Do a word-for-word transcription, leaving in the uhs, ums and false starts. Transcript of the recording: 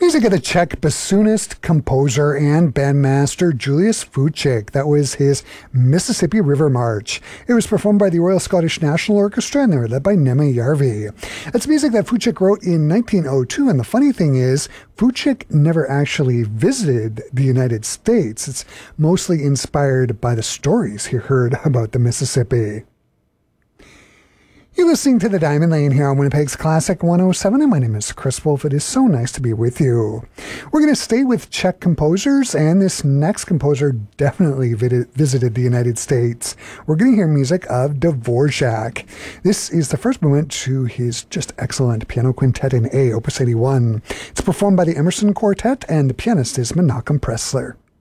Music of the Czech bassoonist, composer, and bandmaster Julius Fučík. That was his Mississippi River March. It was performed by the Royal Scottish National Orchestra, and they were led by Nemi Järvi. It's music that Fučík wrote in nineteen oh two, and the funny thing is, Fučík never actually visited the United States. It's mostly inspired by the stories he heard about the Mississippi. You're listening to The Diamond Lane here on Winnipeg's Classic one oh seven, and my name is Chris Wolf. It is so nice to be with you. We're going to stay with Czech composers, and this next composer definitely vid- visited the United States. We're going to hear music of Dvorak. This is the first movement to his just excellent piano quintet in A, Opus eighty-one. It's performed by the Emerson Quartet, and the pianist is Menachem Pressler.